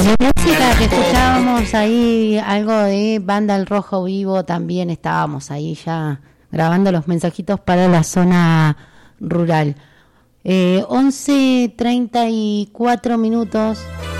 la música que escuchábamos ahí, algo de Banda El Rojo Vivo, también estábamos ahí ya grabando los mensajitos para la zona rural. 11:34 minutos.